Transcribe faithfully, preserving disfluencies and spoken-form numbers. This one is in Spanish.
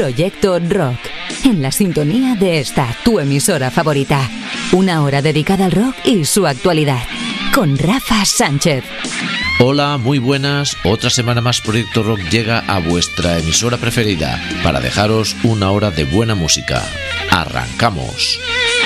Proyecto Rock, en la sintonía de esta, tu emisora favorita. Una hora dedicada al rock y su actualidad, con Rafa Sánchez. Hola, muy buenas. Otra semana más Proyecto Rock llega a vuestra emisora preferida para dejaros una hora de buena música. ¡Arrancamos!